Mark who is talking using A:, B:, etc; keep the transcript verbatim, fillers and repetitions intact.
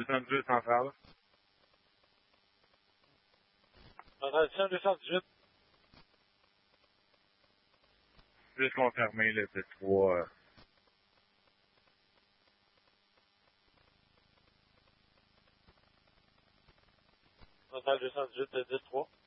A: deux cent dix-huit centrale.
B: Centrale deux cent dix-huit.
A: Je vais confirmer le T trois. Euh...
B: Centrale deux cent dix-huit, dix trois.